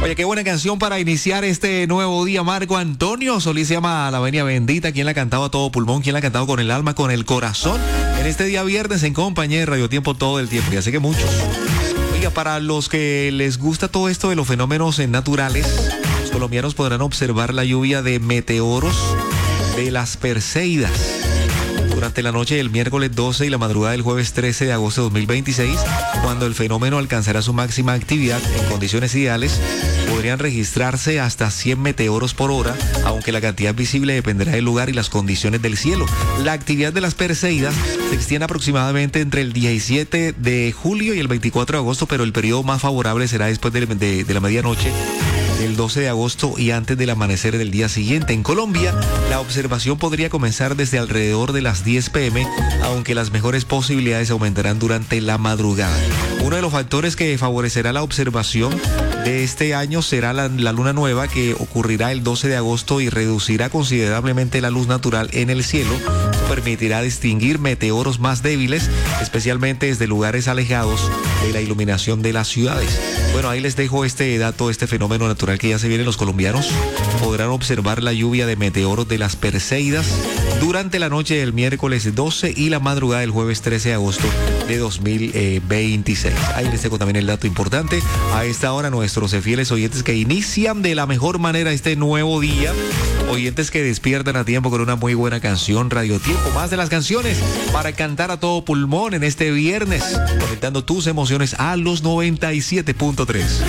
Oye, qué buena canción para iniciar este nuevo día. Marco Antonio Solís se llama La Venia Bendita. ¿Quién la ha cantado a todo pulmón? ¿Quién la ha cantado con el alma, con el corazón? En este día viernes en compañía de Radio Tiempo todo el tiempo. Ya sé que muchos. Oiga, para los que les gusta todo esto de los fenómenos naturales, los colombianos podrán observar la lluvia de meteoros de las Perseidas durante la noche del miércoles 12 y la madrugada del jueves 13 de agosto de 2026, cuando el fenómeno alcanzará su máxima actividad. En condiciones ideales podrían registrarse hasta 100 meteoros por hora, aunque la cantidad visible dependerá del lugar y las condiciones del cielo. La actividad de las Perseidas se extiende aproximadamente entre el 17 de julio y el 24 de agosto, pero el periodo más favorable será después de la medianoche el 12 de agosto y antes del amanecer del día siguiente. En Colombia, la observación podría comenzar desde alrededor de las 10 p.m., aunque las mejores posibilidades aumentarán durante la madrugada. Uno de los factores que favorecerá la observación de este año será la luna nueva, que ocurrirá el 12 de agosto y reducirá considerablemente la luz natural en el cielo. Esto permitirá distinguir meteoros más débiles, especialmente desde lugares alejados de la iluminación de las ciudades. Bueno, ahí les dejo este dato, este fenómeno natural que ya se viene. Los colombianos podrán observar la lluvia de meteoros de las Perseidas durante la noche del miércoles 12 y la madrugada del jueves 13 de agosto de 2026. Ahí les dejo también el dato importante. A esta hora, nuestros fieles oyentes que inician de la mejor manera este nuevo día, oyentes que despiertan a tiempo con una muy buena canción. Radio Tiempo, más de las canciones para cantar a todo pulmón en este viernes, conectando tus emociones a los 97.3.